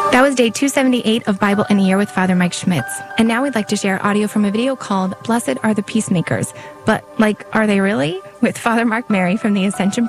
That was day 278 of Bible in a Year with Father Mike Schmitz. And now we'd like to share audio from a video called Blessed Are the Peacemakers. But, are they really? With Father Mark Mary from the Ascension